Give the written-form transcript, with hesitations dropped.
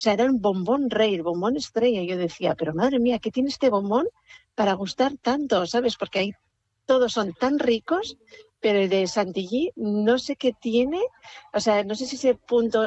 sea, era un bombón rey, el bombón estrella. Y yo decía, pero madre mía, ¿qué tiene este bombón para gustar tanto? ¿Sabes? Porque ahí todos son tan ricos, pero el de Chantilly no sé qué tiene, o sea, no sé si ese punto